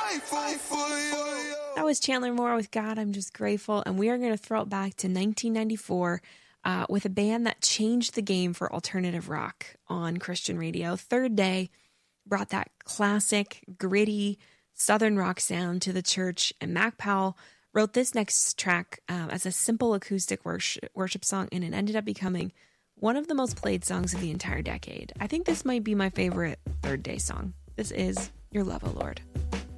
That was Chandler Moore with God, I'm Just Grateful. And we are going to throw it back to 1994 with a band that changed the game for alternative rock on Christian radio. Third Day brought that classic, gritty, southern rock sound to the church. And Mac Powell wrote this next track as a simple acoustic worship song, and it ended up becoming one of the most played songs of the entire decade. I think this might be my favorite Third Day song. This is Your Love, O Lord.